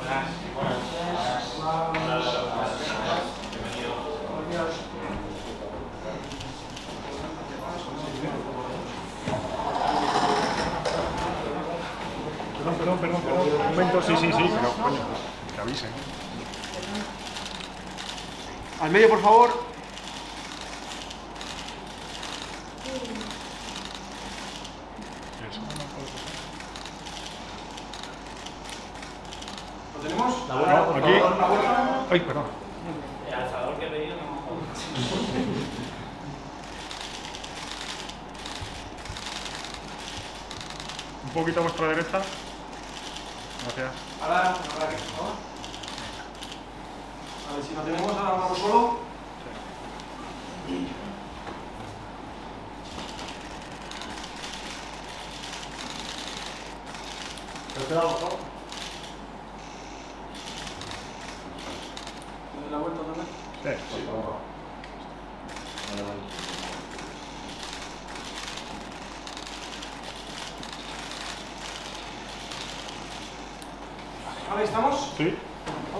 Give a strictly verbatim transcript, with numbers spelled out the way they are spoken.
Perdón, perdón, perdón, perdón. Un momento, sí, sí, sí, pero coño, que avisen. Al medio, por favor. ¿Lo tenemos? La vuelta, no, aquí. ¿La vuelta? Ay, perdón. El alzador que he pedido no. Un poquito a vuestra derecha. Gracias. Ahora, ahora que por favor. A ver si lo tenemos, ahora vamos solo. ¿Pero te da otro? ¿La vuelta también? Sí, Sí, por favor. ¿Ahora estamos? sí.